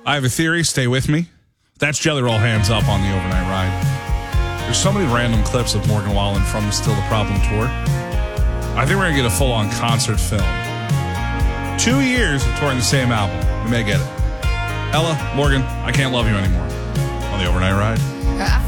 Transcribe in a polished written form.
I have a theory. Stay with me. That's Jelly Roll Hands Up on the overnight ride. There's so many random clips of Morgan Wallen from the Still the Problem tour. I think we're going to get a full-on concert film. 2 years of touring the same album. We may get it. Ella, Morgan, I Can't Love You Anymore on the overnight ride.